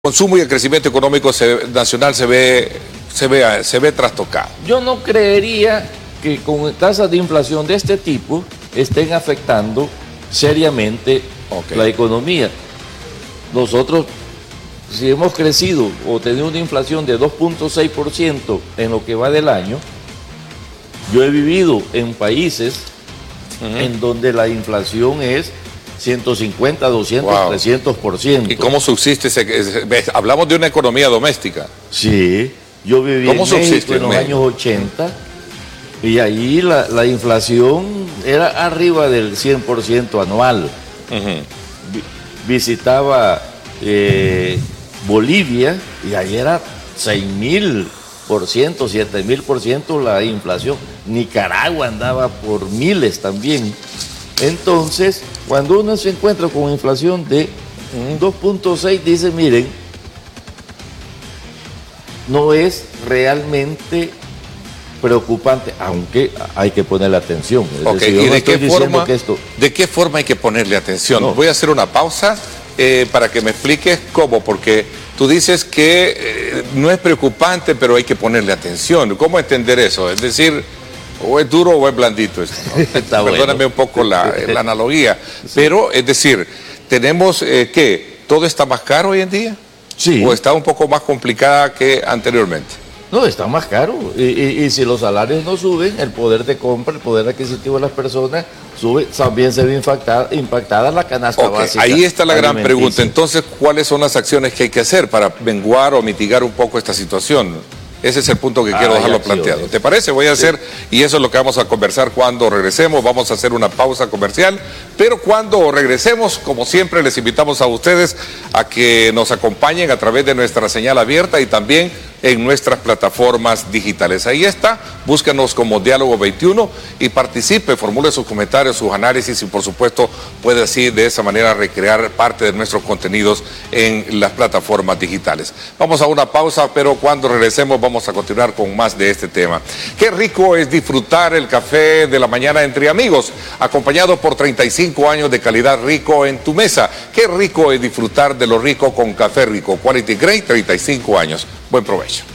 Consumo y el crecimiento económico nacional se ve trastocado. Yo no creería que con tasas de inflación de este tipo estén afectando seriamente la economía. Nosotros, si hemos crecido o tenido una inflación de 2.6% en lo que va del año, yo he vivido en países en donde la inflación es 150, 200, 300%. ¿Y cómo subsiste hablamos de una economía doméstica? Sí, yo viví en México en los años 80 y ahí la inflación era arriba del 100% anual. Visitaba Bolivia y ahí era 6.000%, 7.000% la inflación. Nicaragua andaba por miles también. Entonces, cuando uno se encuentra con inflación de 2.6, dice, miren, no es realmente preocupante, aunque hay que ponerle atención. ¿Y de qué forma hay que ponerle atención? Voy a hacer una pausa para que me expliques cómo, porque tú dices que no es preocupante, pero hay que ponerle atención. ¿Cómo entender eso? Es decir, o es duro o es blandito esto, ¿no? Perdóname un poco la analogía, pero es decir, tenemos que todo está más caro hoy en día, o está un poco más complicada que anteriormente. No, está más caro y si los salarios no suben, el poder de compra, el poder adquisitivo de las personas sube, también se ve impactada la canasta básica. Ahí está la gran pregunta. Entonces, ¿cuáles son las acciones que hay que hacer para menguar o mitigar un poco esta situación? Ese es el punto que quiero dejarlo planteado. ¿Te parece? Voy a hacer, y eso es lo que vamos a conversar cuando regresemos. Vamos a hacer una pausa comercial, pero cuando regresemos, como siempre, les invitamos a ustedes a que nos acompañen a través de nuestra señal abierta y también en nuestras plataformas digitales. Ahí está, búscanos como Diálogo 21 y participe, formule sus comentarios, sus análisis y por supuesto puede así de esa manera recrear parte de nuestros contenidos en las plataformas digitales. Vamos a una pausa, pero cuando regresemos vamos a continuar con más de este tema. Qué rico es disfrutar el café de la mañana entre amigos, acompañado por 35 años de calidad rico en tu mesa. Qué rico es disfrutar de lo rico con Café Rico, Quality Grade, 35 años. Buen provecho.